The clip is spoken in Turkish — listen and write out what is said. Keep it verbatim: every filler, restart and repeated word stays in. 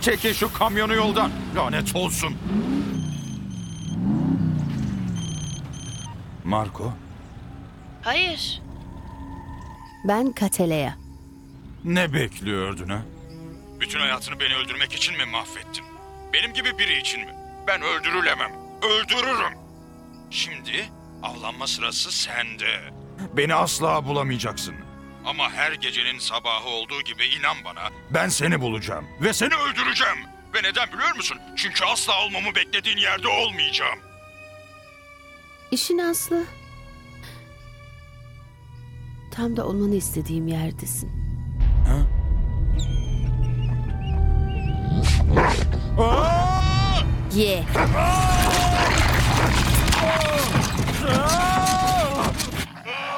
Çekin şu kamyonu yoldan. Lanet olsun. Marco, Hayır. Ben Kateleya. ne bekliyordun ha? Bütün hayatını beni öldürmek için mi mahvettin? Benim gibi biri için mi? Ben öldürülemem. Öldürürüm. Şimdi avlanma sırası sende. Beni asla bulamayacaksın. Ama her gecenin sabahı olduğu gibi inan bana, Ben seni bulacağım. ve seni öldüreceğim. Ve neden biliyor musun? Çünkü asla olmamı beklediğin yerde olmayacağım. İşin aslı. Tam da olmanı istediğim yerdesin. Ye.